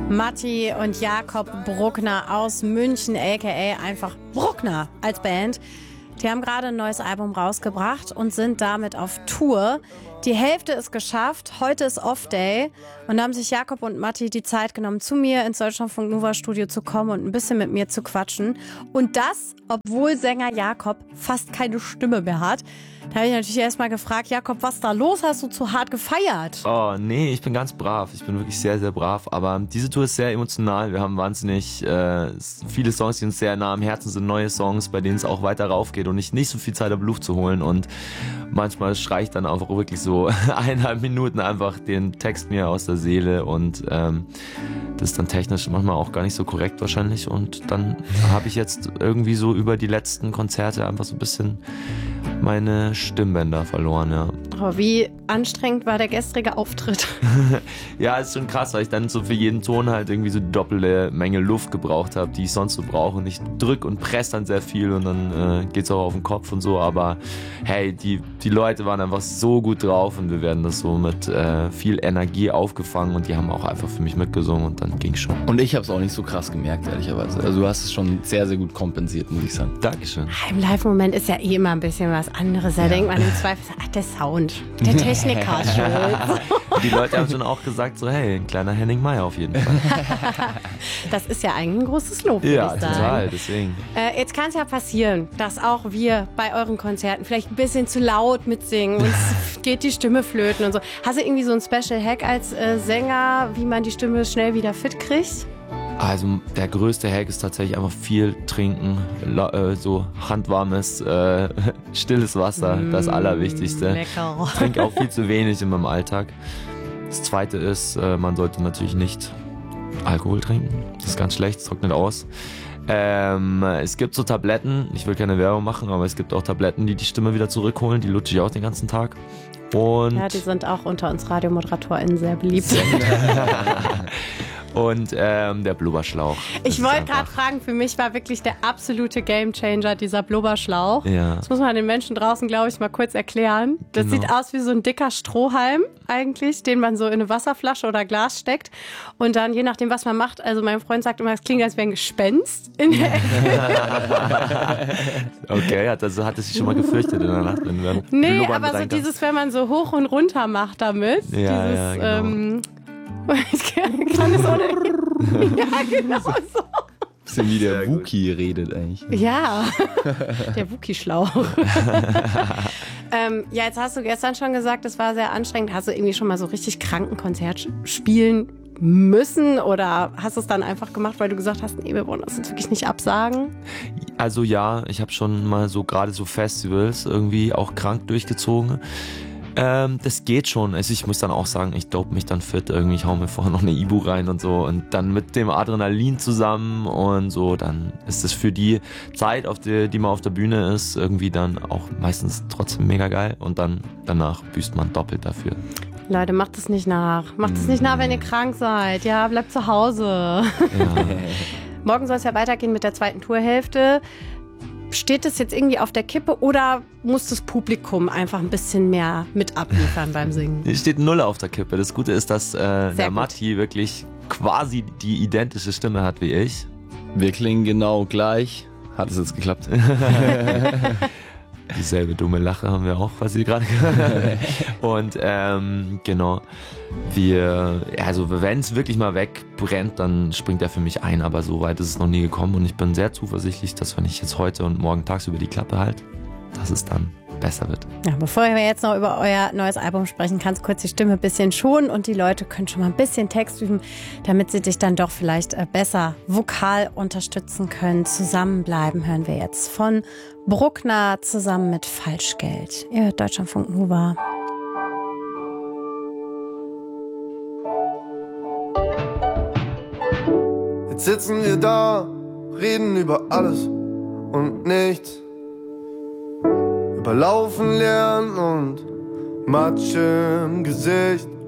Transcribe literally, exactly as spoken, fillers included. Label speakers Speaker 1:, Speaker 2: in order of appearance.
Speaker 1: Matti und Jakob Bruckner aus München, aka einfach Bruckner als Band. Die haben gerade ein neues Album rausgebracht und sind damit auf Tour. Die Hälfte ist geschafft. Heute ist Off-Day. Und da haben sich Jakob und Matti die Zeit genommen, zu mir ins Deutschlandfunk Nova Studio zu kommen und ein bisschen mit mir zu quatschen. Und das, obwohl Sänger Jakob fast keine Stimme mehr hat. Da habe ich natürlich erstmal gefragt, Jakob, was ist da los? Hast du zu hart gefeiert?
Speaker 2: Oh, nee, ich bin ganz brav. Ich bin wirklich sehr, sehr brav. Aber diese Tour ist sehr emotional. Wir haben wahnsinnig äh, viele Songs, die uns sehr nah am Herzen sind. Neue Songs, bei denen es auch weiter raufgeht und ich nicht so viel Zeit habe, Luft zu holen. Und manchmal schreie ich dann einfach wirklich so eineinhalb Minuten einfach den Text mir aus der Seele. Und ähm, das ist dann technisch manchmal auch gar nicht so korrekt wahrscheinlich. Und dann habe ich jetzt irgendwie so über die letzten Konzerte einfach so ein bisschen meine Stimmbänder verloren, ja.
Speaker 1: Oh, wie anstrengend war der gestrige Auftritt?
Speaker 2: Ja, ist schon krass, weil ich dann so für jeden Ton halt irgendwie so die doppelte Menge Luft gebraucht habe, die ich sonst so brauche. Und ich drück und presse dann sehr viel und dann äh, geht's auch auf den Kopf und so. Aber hey, die, die Leute waren einfach so gut drauf und wir werden das so mit äh, viel Energie aufgefangen und die haben auch einfach für mich mitgesungen und dann ging's schon.
Speaker 3: Und ich habe es auch nicht so krass gemerkt, ehrlicherweise. Also du hast es schon sehr, sehr gut kompensiert, muss ich sagen.
Speaker 2: Dankeschön.
Speaker 1: Im Live-Moment ist ja eh immer ein bisschen was anderes. Da ja. denkt man im Zweifel, ach, der Sound, der Techniker ist schuld.
Speaker 2: Die Leute haben schon auch gesagt, so hey, ein kleiner Henning Mai auf jeden Fall.
Speaker 1: Das ist ja eigentlich ein großes Lob, würde
Speaker 2: ja,
Speaker 1: ich sagen.
Speaker 2: Total, deswegen.
Speaker 1: Äh, jetzt kann es ja passieren, dass auch wir bei euren Konzerten vielleicht ein bisschen zu laut mitsingen und es geht die Stimme flöten und so. Hast du irgendwie so einen Special Hack als äh, Sänger, wie man die Stimme schnell wieder fit kriegt?
Speaker 2: Also der größte Hack ist tatsächlich einfach viel trinken, äh, so handwarmes, äh, stilles Wasser, mm, das Allerwichtigste.
Speaker 1: Lecker.
Speaker 2: Ich trinke auch viel zu wenig in meinem Alltag. Das Zweite ist, äh, man sollte natürlich nicht Alkohol trinken, das ist ganz schlecht, es trocknet aus. Ähm, es gibt so Tabletten, ich will keine Werbung machen, aber es gibt auch Tabletten, die die Stimme wieder zurückholen, die lutsche ich auch den ganzen Tag. Und
Speaker 1: ja, die sind auch unter uns RadiomoderatorInnen sehr beliebt.
Speaker 2: Und ähm, der Blubberschlauch.
Speaker 1: Ich wollte gerade fragen, für mich war wirklich der absolute Gamechanger dieser Blubberschlauch.
Speaker 2: Ja.
Speaker 1: Das muss man den Menschen draußen, glaube ich, mal kurz erklären. Das genau. sieht aus wie so ein dicker Strohhalm eigentlich, den man so in eine Wasserflasche oder Glas steckt. Und dann, je nachdem, was man macht, also mein Freund sagt immer, es klingt, als wäre ein Gespenst in der Ecke.
Speaker 2: Okay, hat, also, hat es sich schon mal gefürchtet in der Nacht? Wenn du
Speaker 1: nee, aber so dieses, wenn man so hoch und runter macht damit.
Speaker 2: Ja,
Speaker 1: dieses,
Speaker 2: ja, genau.
Speaker 1: ähm, ich kann, kann es auch nicht. Ja, genau so.
Speaker 3: Bisschen wie der Wookie redet eigentlich.
Speaker 1: Ja, der Wookie-Schlauch. ähm, ja, jetzt hast du gestern schon gesagt, es war sehr anstrengend. Hast du irgendwie schon mal so richtig kranken Konzert spielen müssen oder hast du es dann einfach gemacht, weil du gesagt hast, nee, wir wollen das jetzt wirklich nicht absagen?
Speaker 2: Also ja, ich habe schon mal so gerade so Festivals irgendwie auch krank durchgezogen. Ähm, das geht schon. Also ich muss dann auch sagen, ich dope mich dann fit irgendwie. Ich hau mir vorher noch eine Ibu rein und so. Und dann mit dem Adrenalin zusammen und so, dann ist es für die Zeit, auf die, die man auf der Bühne ist, irgendwie dann auch meistens trotzdem mega geil. Und dann danach büßt man doppelt dafür.
Speaker 1: Leute, macht es nicht nach. Macht es nicht nach, wenn ihr krank seid. Ja, bleibt zu Hause.
Speaker 2: Ja.
Speaker 1: Morgen soll es ja weitergehen mit der zweiten Tourhälfte. Steht das jetzt irgendwie auf der Kippe oder muss das Publikum einfach ein bisschen mehr mit abliefern beim Singen?
Speaker 2: Es steht null auf der Kippe. Das Gute ist, dass äh, der Matti wirklich quasi die identische Stimme hat wie ich.
Speaker 3: Wir klingen genau gleich. Hat es jetzt geklappt?
Speaker 2: Dieselbe dumme Lache haben wir auch quasi gerade gehört. Und ähm, genau, wir, also wenn es wirklich mal wegbrennt, dann springt er für mich ein, aber so weit ist es noch nie gekommen und ich bin sehr zuversichtlich, dass wenn ich jetzt heute und morgen tagsüber die Klappe halte, dass es dann besser wird.
Speaker 1: Ja, bevor wir jetzt noch über euer neues Album sprechen, kannst du kurz die Stimme ein bisschen schonen und die Leute können schon mal ein bisschen Text üben, damit sie dich dann doch vielleicht besser vokal unterstützen können. Zusammenbleiben hören wir jetzt von Bruckner zusammen mit Falschgeld. Ihr hört Deutschlandfunk Nova.
Speaker 4: Jetzt sitzen wir da, reden über alles und nichts. Über Laufen lernen und Matsche im Gesicht.